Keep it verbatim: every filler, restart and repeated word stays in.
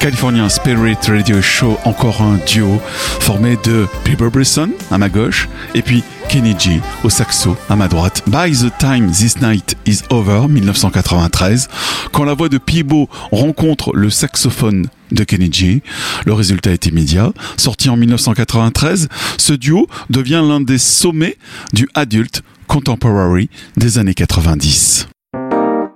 California Spirit Radio Show, encore un duo formé de Peabo Brisson à ma gauche et puis Kenny G au saxo à ma droite. By the Time This Night Is Over, dix-neuf cent quatre-vingt-treize, quand la voix de Peabo rencontre le saxophone de Kenny G, le résultat est immédiat. Sorti en dix-neuf cent quatre-vingt-treize, ce duo devient l'un des sommets du adult contemporary des années quatre-vingt-dix.